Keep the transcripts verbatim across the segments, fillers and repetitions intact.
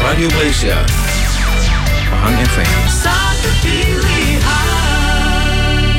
Radio Malaysia, Pahang F M. Satu pilihan.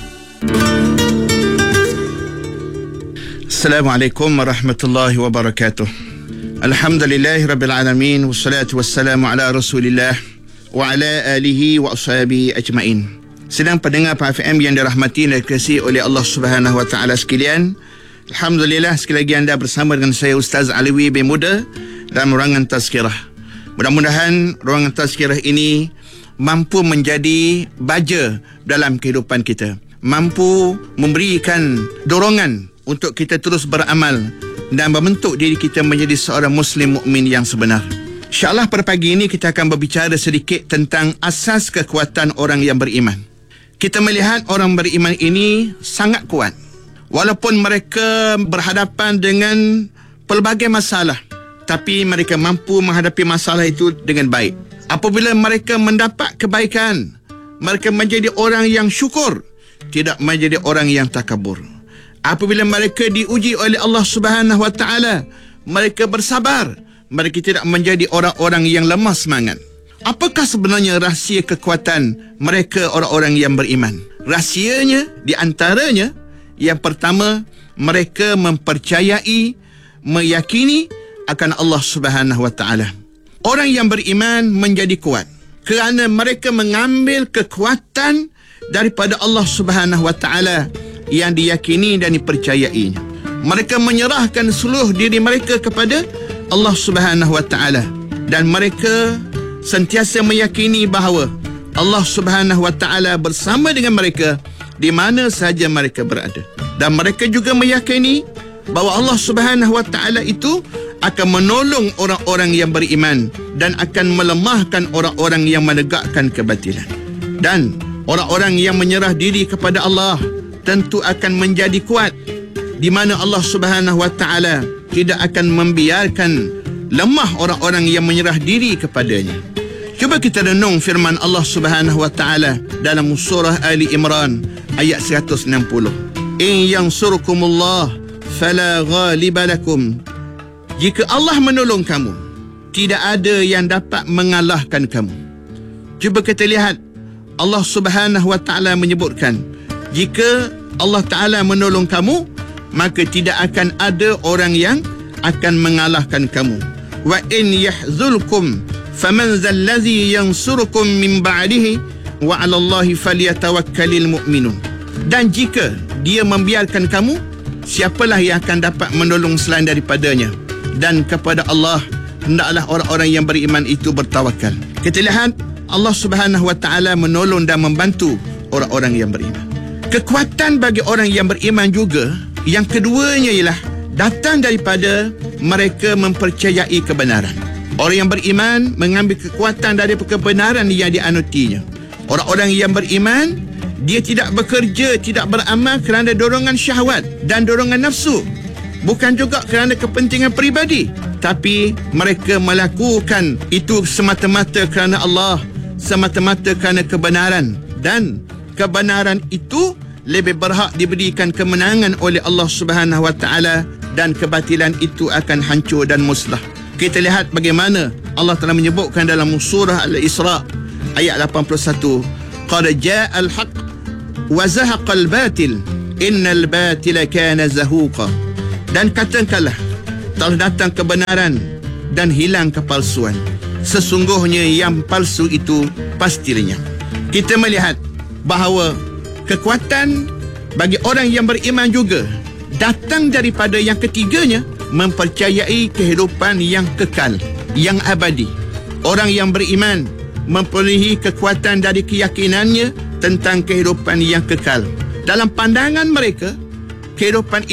Assalamualaikum warahmatullahi wabarakatuh. Alhamdulillahi rabbil alamin, wassalatu wassalamu ala rasulillah wa ala alihi wa ashabihi ajma'in. Sedang pendengar P F M yang dirahmati dan dikasihi oleh Allah Subhanahu wa taala sekalian, alhamdulillah sekali lagi anda bersama dengan saya Ustaz Alwi bin Muda dalam ruangan tazkirah. Mudah-mudahan ruangan tazkirah ini mampu menjadi baja dalam kehidupan kita, mampu memberikan dorongan untuk kita terus beramal dan membentuk diri kita menjadi seorang Muslim mukmin yang sebenar. InsyaAllah pada pagi ini kita akan berbicara sedikit tentang asas kekuatan orang yang beriman. Kita melihat orang beriman ini sangat kuat. Walaupun mereka berhadapan dengan pelbagai masalah, tapi mereka mampu menghadapi masalah itu dengan baik. Apabila mereka mendapat kebaikan, mereka menjadi orang yang syukur, tidak menjadi orang yang takabur. Apabila mereka diuji oleh Allah Subhanahu wa taala, mereka bersabar, mereka tidak menjadi orang-orang yang lemah semangat. Apakah sebenarnya rahsia kekuatan mereka orang-orang yang beriman? Rahsianya di antaranya, yang pertama, mereka mempercayai, meyakini akan Allah Subhanahu wa taala. Orang yang beriman menjadi kuat kerana mereka mengambil kekuatan daripada Allah Subhanahu wa taala yang diyakini dan dipercayainya. Mereka menyerahkan seluruh diri mereka kepada Allah Subhanahu wa taala dan mereka sentiasa meyakini bahawa Allah Subhanahu wa taala bersama dengan mereka di mana sahaja mereka berada. Dan mereka juga meyakini bahawa Allah Subhanahu wa taala itu akan menolong orang-orang yang beriman dan akan melemahkan orang-orang yang menegakkan kebatilan. Dan orang-orang yang menyerah diri kepada Allah tentu akan menjadi kuat, di mana Allah Subhanahu wa taala tidak akan membiarkan lemah orang-orang yang menyerah diri kepadanya. Cuba kita renung firman Allah Subhanahu wa taala dalam surah Ali Imran ayat seratus enam puluh. In yansurkumullah fala ghaliba lakum. Jika Allah menolong kamu, tidak ada yang dapat mengalahkan kamu. Cuba kita lihat, Allah Subhanahu wa taala menyebutkan, jika Allah Taala menolong kamu, maka tidak akan ada orang yang akan mengalahkan kamu. Wa in yahzulkum faman zallazi yansurukum min ba'dihi wa 'alallahi falyatawakkalul mu'minun. Dan jika dia membiarkan kamu, siapalah yang akan dapat menolong selain daripadanya? Dan kepada Allah hendaklah orang-orang yang beriman itu bertawakal. Kita lihat Allah Subhanahu wa taala menolong dan membantu orang-orang yang beriman. Kekuatan bagi orang yang beriman juga, yang keduanya ialah datang daripada mereka mempercayai kebenaran. Orang yang beriman mengambil kekuatan dari kebenaran yang dianutinya. Orang-orang yang beriman, dia tidak bekerja, tidak beramal kerana dorongan syahwat dan dorongan nafsu, bukan juga kerana kepentingan peribadi, tapi mereka melakukan itu semata-mata kerana Allah, semata-mata kerana kebenaran. Dan kebenaran itu lebih berhak diberikan kemenangan oleh Allah Subhanahu wa taala dan kebatilan itu akan hancur dan musnah. Kita lihat bagaimana Allah telah menyebutkan dalam surah Al-Isra ayat lapan puluh satu, qad ja'al haqq wa zahaqal batil innal batila kana zahuqa. Dan katakanlah, telah datang kebenaran dan hilang kepalsuan. Sesungguhnya yang palsu itu pasti lenyap. Kita melihat bahawa kekuatan bagi orang yang beriman juga datang daripada yang ketiganya, mempercayai kehidupan yang kekal, yang abadi. Orang yang beriman mempunyai kekuatan dari keyakinannya tentang kehidupan yang kekal. Dalam pandangan mereka, kehidupan